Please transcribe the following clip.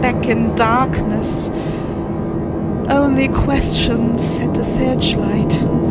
speck in darkness. Only questions at the searchlight.